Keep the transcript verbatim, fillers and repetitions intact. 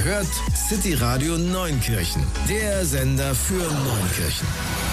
Ihr hört City Radio Neunkirchen, der Sender für Neunkirchen.